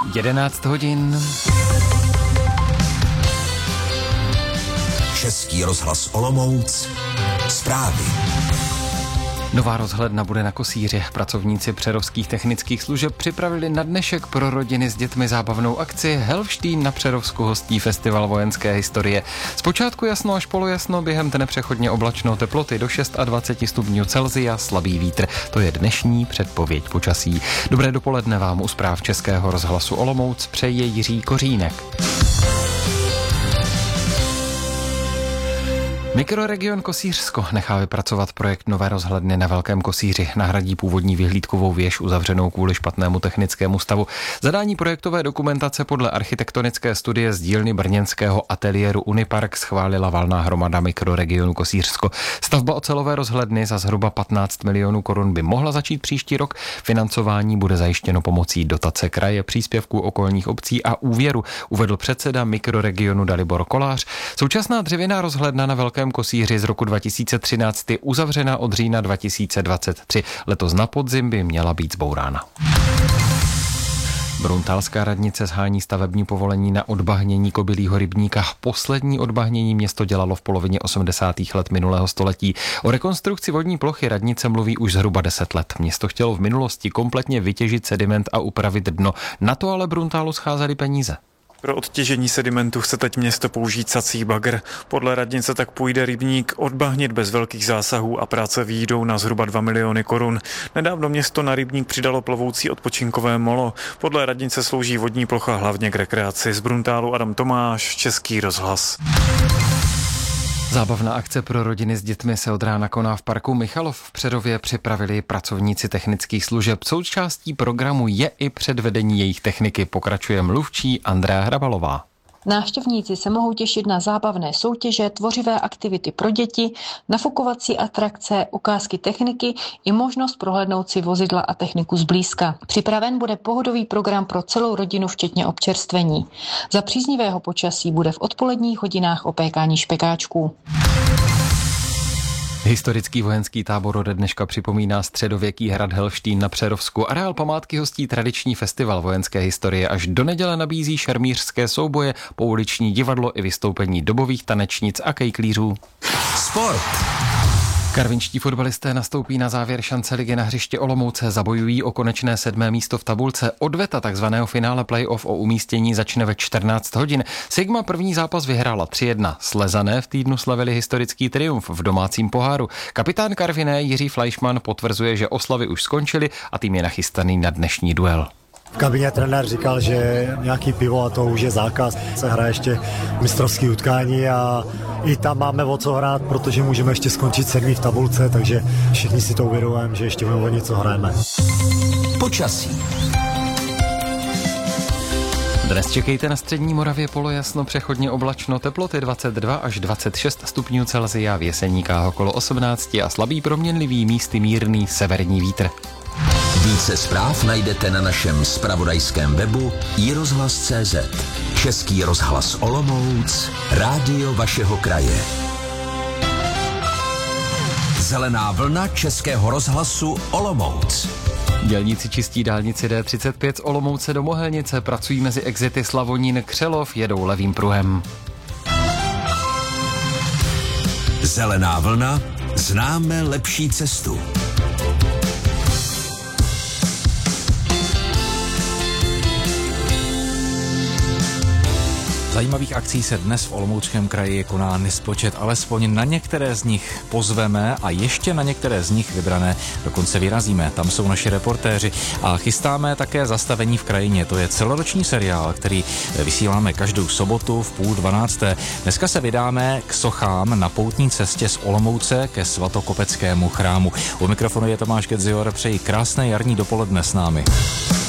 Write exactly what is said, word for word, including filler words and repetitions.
jedenáct hodin. Český rozhlas Olomouc. Zprávy. Nová rozhledna bude na Kosíři. Pracovníci přerovských technických služeb připravili na dnešek pro rodiny s dětmi zábavnou akci Helvštejn na Přerovsku hostí festival vojenské historie. Zpočátku jasno až polojasno, během dne přechodně oblačno, teploty do dvacet šest stupňů Celsia, slabý vítr. To je dnešní předpověď počasí. Dobré dopoledne vám u zpráv Českého rozhlasu Olomouc přeje Jiří Kořínek. Mikroregion Kosířsko nechá vypracovat projekt nové rozhledny na Velkém Kosíři. Nahradí původní vyhlídkovou věž uzavřenou kvůli špatnému technickému stavu. Zadání projektové dokumentace podle architektonické studie z dílny brněnského ateliéru Unipark schválila valná hromada Mikroregionu Kosířsko. Stavba ocelové rozhledny za zhruba patnáct milionů korun by mohla začít příští rok. Financování bude zajištěno pomocí dotace kraje, příspěvků okolních obcí a úvěru, uvedl předseda Mikroregionu Dalibor Kolář. Současná dřevěná rozhledna na Velkém Kosíři z roku dva tisíce třináct je uzavřena od října dva tisíce dvacet tři. Letos na podzim by měla být zbourána. Bruntálská radnice shání stavební povolení na odbahnění Kobylího rybníka. Poslední odbahnění město dělalo v polovině osmdesátých let minulého století. O rekonstrukci vodní plochy radnice mluví už zhruba deset let. Město chtělo v minulosti kompletně vytěžit sediment a upravit dno. Na to ale Bruntálu scházely peníze. Pro odtěžení sedimentu chce teď město použít sací bagr. Podle radnice tak půjde rybník odbahnit bez velkých zásahů a práce vyjdou na zhruba dva miliony korun. Nedávno město na rybník přidalo plovoucí odpočinkové molo. Podle radnice slouží vodní plocha hlavně k rekreaci. Z Bruntálu Adam Tomáš, Český rozhlas. Zábavná akce pro rodiny s dětmi se od rána koná v parku Michalov v Přerově. Připravili pracovníci technických služeb. Součástí programu je i předvedení jejich techniky, pokračuje mluvčí Andrea Hrabalová. Návštěvníci se mohou těšit na zábavné soutěže, tvořivé aktivity pro děti, nafukovací atrakce, ukázky techniky i možnost prohlédnout si vozidla a techniku zblízka. Připraven bude pohodový program pro celou rodinu, včetně občerstvení. Za příznivého počasí bude v odpoledních hodinách opékání špekáčků. Historický vojenský tábor ode dneška připomíná středověký hrad Helvštejn na Přerovsku. Areál památky hostí tradiční festival vojenské historie. Až do neděle nabízí šermířské souboje, pouliční divadlo i vystoupení dobových tanečnic a kejklířů. Sport. Karvinští fotbalisté nastoupí na závěr šance ligy na hřiště Olomouce, zabojují o konečné sedmé místo v tabulce. Odveta takzvaného finále playoff o umístění začne ve čtrnáct hodin. Sigma první zápas vyhrála tři jedna. Slezané v týdnu slavili historický triumf v domácím poháru. Kapitán Karviné Jiří Fleischmann potvrzuje, že oslavy už skončily a tým je nachystaný na dnešní duel. V kabině trenér říkal, že nějaký pivo a to už je zákaz. Se hraje ještě mistrovské utkání a i tam máme o co hrát, protože můžeme ještě skončit sedmý v tabulce, takže všichni si to uvědomujeme, že ještě o něco hrajeme. Počasí. Dnes čekejte na střední Moravě polojasno, přechodně oblačno, teploty dvacet dva až dvacet šest stupňů Celsia, v Jeseníkách okolo osmnáct a slabý proměnlivý, místy mírný severní vítr. Více zpráv najdete na našem zpravodajském webu i rozhlas tečka cé zet. Český rozhlas Olomouc, rádio vašeho kraje. Zelená vlna Českého rozhlasu Olomouc. Dělníci čistí dálnici D třicet pět z Olomouce do Mohelnice, pracují mezi exity Slavonín Křelov, jedou levým pruhem. Zelená vlna, známe lepší cestu. Zajímavých akcí se dnes v Olomouckém kraji koná nespočet, alespoň na některé z nich pozveme a ještě na některé z nich vybrané dokonce vyrazíme. Tam jsou naši reportéři a chystáme také zastavení v krajině. To je celoroční seriál, který vysíláme každou sobotu v půl dvanácté. Dneska se vydáme k sochám na poutní cestě z Olomouce ke Svatokopeckému chrámu. U mikrofonu je Tomáš Kedzior, přeji krásné jarní dopoledne s námi.